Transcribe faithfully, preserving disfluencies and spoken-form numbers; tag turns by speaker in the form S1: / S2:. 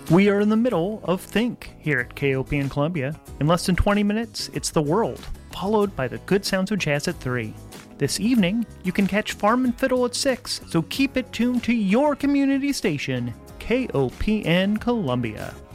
S1: We are in the middle of Think here at K O P N Columbia. In less than twenty minutes, it's The World, followed by the good sounds of jazz at three. This evening, you can catch Farm and Fiddle at six, so keep it tuned to your community station, K O P N Columbia.